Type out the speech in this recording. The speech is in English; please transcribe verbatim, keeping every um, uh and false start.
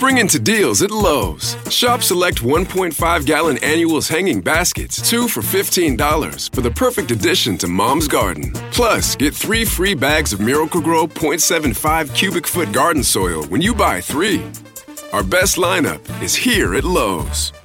Spring into deals at Lowe's. Shop select one point five gallon annuals hanging baskets, two for fifteen dollars for the perfect addition to Mom's garden. Plus, get three free bags of Miracle-Gro point seven five cubic foot garden soil when you buy three. Our best lineup is here at Lowe's.